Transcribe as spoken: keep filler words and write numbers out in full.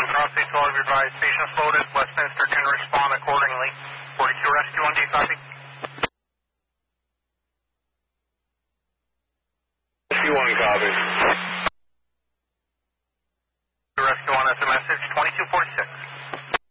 Cross eight twelve, your advised. Patients loaded. Westminster can respond accordingly. forty-two Rescue one, do you copy? Rescue one, copy.